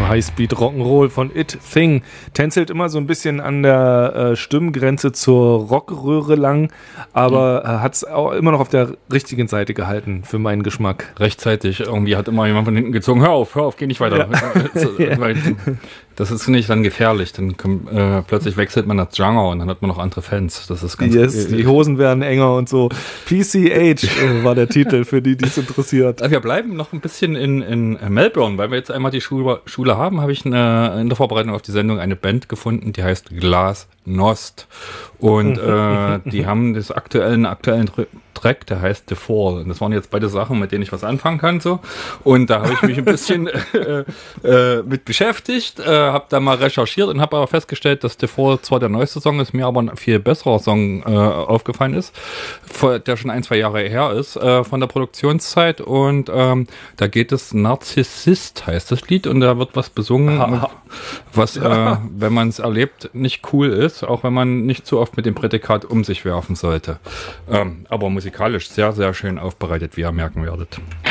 Highspeed Rock'n'Roll von It Thing. Tänzelt immer so ein bisschen an der Stimmgrenze zur Rockröhre lang, aber hat es auch immer noch auf der richtigen Seite gehalten für meinen Geschmack. Rechtzeitig. Irgendwie hat immer jemand von hinten gezogen, hör auf, geh nicht weiter. Ja. Weil das ist nicht dann gefährlich. Dann plötzlich wechselt man das Genre und dann hat man noch andere Fans. Das ist ganz die Hosen werden enger und so. PCH war der Titel, für die es interessiert. Wir bleiben noch ein bisschen in Melbourne, weil wir jetzt einmal die Schule haben, habe ich in der Vorbereitung auf die Sendung eine Band gefunden, die heißt Glasnost. Und die haben den aktuellen Track, der heißt The Fall. Und das waren jetzt beide Sachen, mit denen ich was anfangen kann. So. Und da habe ich mich ein bisschen mit beschäftigt, habe da mal recherchiert und habe aber festgestellt, dass The Fall zwar der neueste Song ist, mir aber ein viel besserer Song aufgefallen ist, der schon 1-2 Jahre her ist von der Produktionszeit. Und da geht es Narzissist, heißt das Lied. Und da wird was besungen, was, wenn man es erlebt, nicht cool ist, auch wenn man nicht zu oft mit dem Prädikat um sich werfen sollte. Aber musikalisch sehr, sehr schön aufbereitet, wie ihr merken werdet.